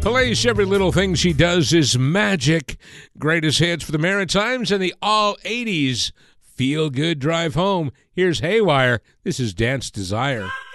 Police, every little thing she does is magic. Greatest hits for the Maritimes and the all-80s feel-good drive home. Here's Haywire. This is Dance Desire.